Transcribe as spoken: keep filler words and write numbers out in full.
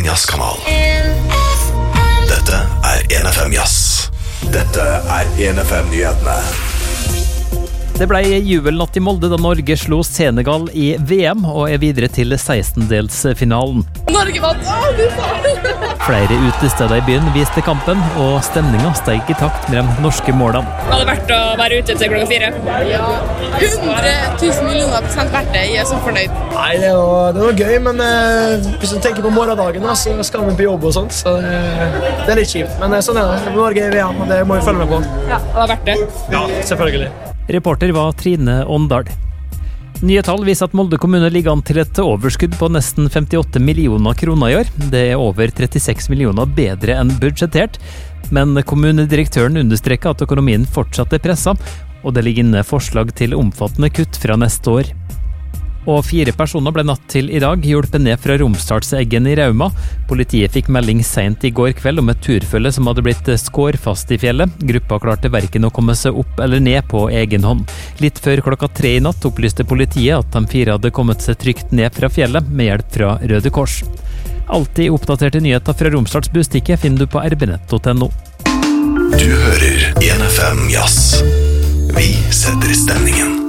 Jazzkanal. Dette er en F M Jazz. Dette er en F M-nyhetene. Det ble jubelnatt i Molde da Norge slo Senegal i V M og er videre til sekstendelsfinalen. Norge vant! Åh, du faen! Flere utesteder i byen viste kampen, og stemningen steg i takt med de norske målene. Det hadde vært å være ute til klokka fire. Ja, hundre tusen millioner prosent verdt det. Jeg er så fornøyd. Nei, det var, det var gøy, men eh, hvis du tenker på morgendagen, da, så skal man på jobb og sånt, så det, det er litt kjipt. Men sånn er det. Norge er i V M, og det må vi følge med på. Ja, det var verdt det. Ja, selvfølgelig. Reporter var Trine Åndal. Nye tall viser at Molde kommune ligger an til et overskudd på nesten femtiåtte millioner kroner i år. Det er over trettiseks millioner bedre enn budsjettert, men kommunedirektøren understreker at økonomien fortsatt er presset, og det ligger inne forslag til omfattende kutt fra neste år. Og fire personer ble natt til i dag hjulpet ned fra Romsdalseggen i Rauma. Politiet fikk melding sent i går kveld om et turfølge som hadde blitt skår fast i fjellet. Gruppa klarte verken å komme seg opp eller ned på egen hånd. Litt før klokka tre i natt opplyste politiet at de fire hadde kommet seg trygt ned fra fjellet med hjelp fra Røde Kors. Alltid oppdaterte nyheter fra Romsdals Bustikke finner du på r b nett punktum no. Du hører en F M Jazz. Vi setter stemningen.